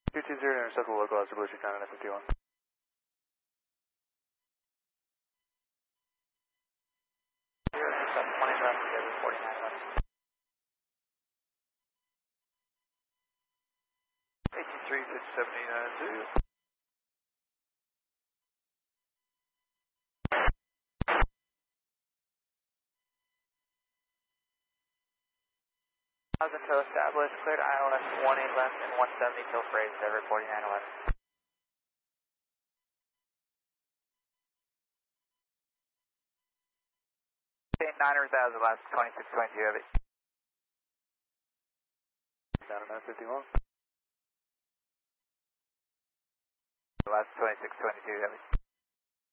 220 intercept the localizer Blue 69 at 51. Intercept 20 left, every 49 left. 183, 5789, 1000 established, cleared ILS 20 left and 170 till phrase, every 4911. Niners as the last 2622 Heavy. down at 51. The last 2622 Heavy.